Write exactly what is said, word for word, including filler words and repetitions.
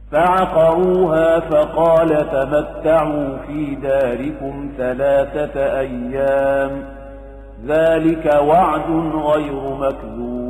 فعقروها فقال تمتعوا في داركم ثلاثة أيام ذلك وعد غير مكذوب.